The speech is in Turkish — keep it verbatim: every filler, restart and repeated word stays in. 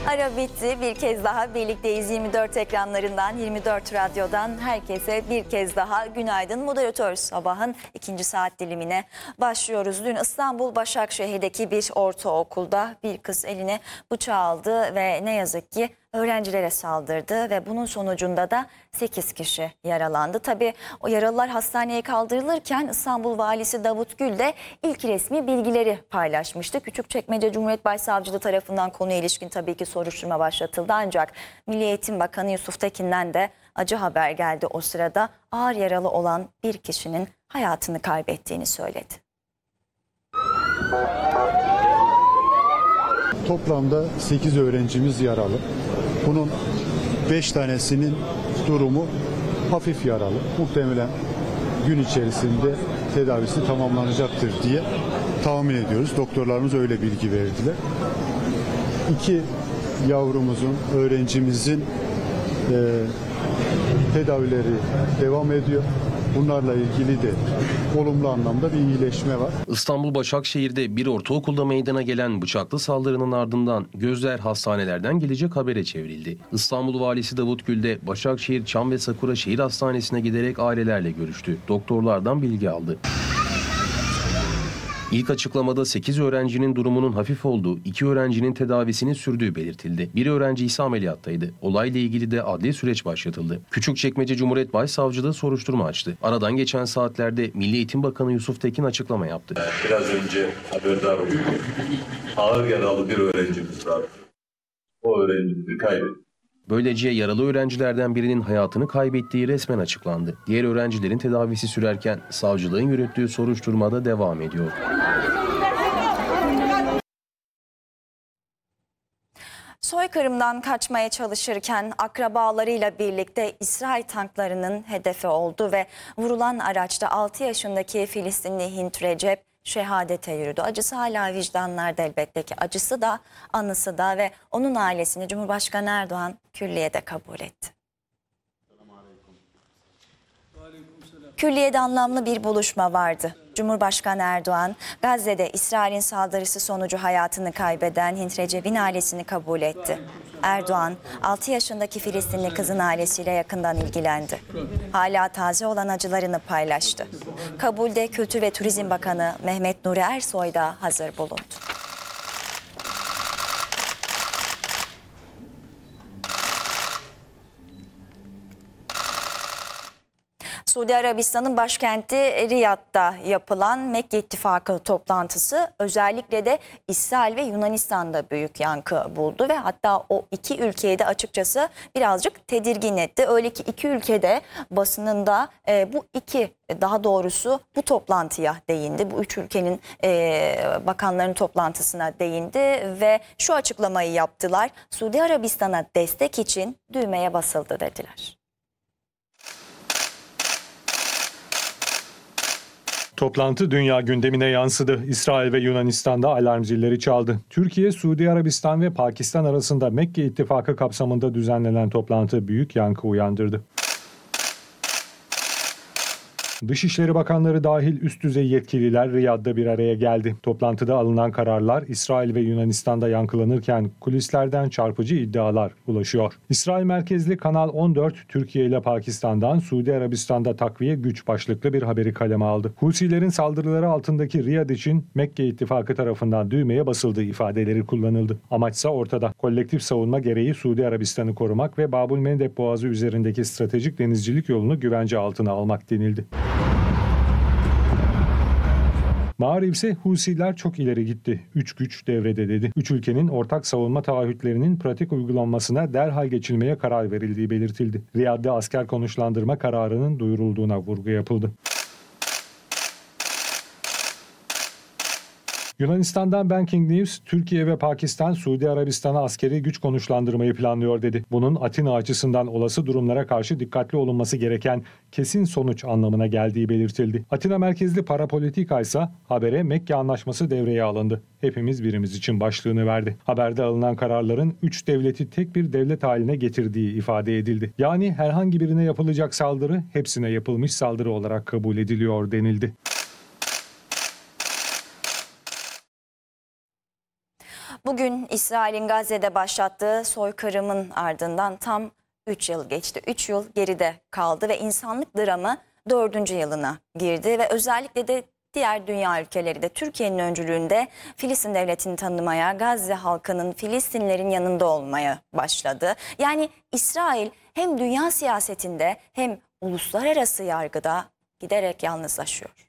Ara bitti. Bir kez daha birlikteyiz yirmi dört ekranlarından, yirmi dört radyodan herkese bir kez daha günaydın. Moderatör sabahın ikinci saat dilimine başlıyoruz. Dün İstanbul Başakşehir'deki bir ortaokulda bir kız eline bıçağı aldı ve ne yazık ki öğrencilere saldırdı ve bunun sonucunda da sekiz kişi yaralandı. Tabii o yaralılar hastaneye kaldırılırken İstanbul Valisi Davut Gül de ilk resmi bilgileri paylaşmıştı. Küçükçekmece Cumhuriyet Başsavcılığı tarafından konuya ilişkin tabii ki soruşturma başlatıldı. Ancak Milli Eğitim Bakanı Yusuf Tekin'den de acı haber geldi o sırada. Ağır yaralı olan bir kişinin hayatını kaybettiğini söyledi. Toplamda sekiz öğrencimiz yaralı. Bunun beş tanesinin durumu hafif yaralı. Muhtemelen gün içerisinde tedavisi tamamlanacaktır diye tahmin ediyoruz. Doktorlarımız öyle bilgi verdiler. İki yavrumuzun, öğrencimizin e, tedavileri devam ediyor. Bunlarla ilgili de olumlu anlamda bir iyileşme var. İstanbul Başakşehir'de bir ortaokulda meydana gelen bıçaklı saldırının ardından gözler hastanelerden gelecek habere çevrildi. İstanbul Valisi Davut Gül de Başakşehir, Çam ve Sakura Şehir Hastanesi'ne giderek ailelerle görüştü. Doktorlardan bilgi aldı. İlk açıklamada sekiz öğrencinin durumunun hafif olduğu, iki öğrencinin tedavisinin sürdüğü belirtildi. Bir öğrenci ise ameliyattaydı. Olayla ilgili de adli süreç başlatıldı. Küçükçekmece Cumhuriyet Başsavcılığı soruşturma açtı. Aradan geçen saatlerde Milli Eğitim Bakanı Yusuf Tekin açıklama yaptı. Biraz önce haberdar olduk. Ağır yaralı bir öğrencimiz var. O öğrencimizi kaybettik. Böylece yaralı öğrencilerden birinin hayatını kaybettiği resmen açıklandı. Diğer öğrencilerin tedavisi sürerken savcılığın yürüttüğü soruşturmada devam ediyor. Soykırımdan kaçmaya çalışırken akrabalarıyla birlikte İsrail tanklarının hedefi oldu ve vurulan araçta altı yaşındaki Filistinli Hint Recep şehadete yürüdü. Acısı hala vicdanlarda elbette ki. Acısı da, anısı da ve onun ailesini Cumhurbaşkanı Erdoğan külliyede kabul etti. Külliyede anlamlı bir buluşma vardı. Cumhurbaşkanı Erdoğan, Gazze'de İsrail'in saldırısı sonucu hayatını kaybeden Hint Recep'in ailesini kabul etti. Erdoğan, altı yaşındaki Filistinli kızın ailesiyle yakından ilgilendi. Hala taze olan acılarını paylaştı. Kabulde Kültür ve Turizm Bakanı Mehmet Nuri Ersoy da hazır bulundu. Suudi Arabistan'ın başkenti Riyad'da yapılan Mekke İttifakı toplantısı özellikle de İsrail ve Yunanistan'da büyük yankı buldu ve hatta o iki ülkeyi de açıkçası birazcık tedirgin etti. Öyle ki iki ülkede basınında e, bu iki daha doğrusu bu toplantıya değindi. Bu üç ülkenin e, bakanların toplantısına değindi ve şu açıklamayı yaptılar. Suudi Arabistan'a destek için düğmeye basıldı dediler. Toplantı dünya gündemine yansıdı. İsrail ve Yunanistan'da alarm zilleri çaldı. Türkiye, Suudi Arabistan ve Pakistan arasında Mekke İttifakı kapsamında düzenlenen toplantı büyük yankı uyandırdı. Dışişleri Bakanları dahil üst düzey yetkililer Riyad'da bir araya geldi. Toplantıda alınan kararlar İsrail ve Yunanistan'da yankılanırken kulislerden çarpıcı iddialar ulaşıyor. İsrail merkezli Kanal on dört, Türkiye ile Pakistan'dan Suudi Arabistan'da takviye güç başlıklı bir haberi kaleme aldı. Husilerin saldırıları altındaki Riyad için Mekke İttifakı tarafından düğmeye basıldığı ifadeleri kullanıldı. Amaçsa ortada. Kolektif savunma gereği Suudi Arabistan'ı korumak ve Babul Mendeb Boğazı üzerindeki stratejik denizcilik yolunu güvence altına almak denildi. Mağrib ise Husiler çok ileri gitti. Üç güç devrede dedi. Üç ülkenin ortak savunma taahhütlerinin pratik uygulanmasına derhal geçilmeye karar verildiği belirtildi. Riyad'da asker konuşlandırma kararının duyurulduğuna vurgu yapıldı. Yunanistan'dan Banking News, Türkiye ve Pakistan Suudi Arabistan'a askeri güç konuşlandırmayı planlıyor dedi. Bunun Atina açısından olası durumlara karşı dikkatli olunması gereken kesin sonuç anlamına geldiği belirtildi. Atina merkezli Parapolitika ise habere Mekke Anlaşması devreye alındı. Hepimiz birimiz için başlığını verdi. Haberde alınan kararların üç devleti tek bir devlet haline getirdiği ifade edildi. Yani herhangi birine yapılacak saldırı hepsine yapılmış saldırı olarak kabul ediliyor denildi. Bugün İsrail'in Gazze'de başlattığı soykırımın ardından tam üç yıl geçti. üç yıl geride kaldı ve insanlık dramı dördüncü yılına girdi ve özellikle de diğer dünya ülkeleri de Türkiye'nin öncülüğünde Filistin devletini tanımaya, Gazze halkının Filistinlerin yanında olmaya başladı. Yani İsrail hem dünya siyasetinde hem uluslararası yargıda giderek yalnızlaşıyor.